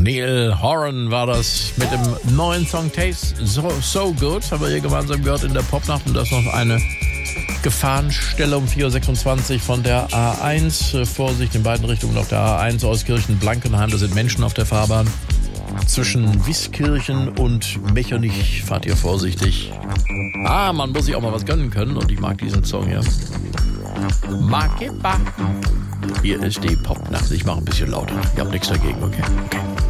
Neil Horan war das mit dem neuen Song Taste So Good. Haben wir hier gemeinsam gehört in der Popnacht. Und das noch eine Gefahrenstelle um 4.26 Uhr von der A1. Vorsicht in beiden Richtungen auf der A1 aus Kirchen-Blankenheim. Da sind Menschen auf der Fahrbahn. Zwischen Wiskirchen und Mechernich fahrt ihr vorsichtig. Man muss sich auch mal was gönnen können. Und ich mag diesen Song hier. Makiba. Hier ist die Popnacht. Ich mache ein bisschen lauter. Ich habe nichts dagegen, okay?